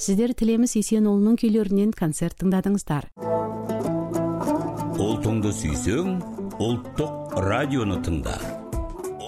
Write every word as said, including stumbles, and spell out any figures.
Сиздер Тилемис Исенұлының күйлөрүнөн концерт тыңдадыңыздар. Олтоңду сүйсөң, Улуттук радиону тыңда.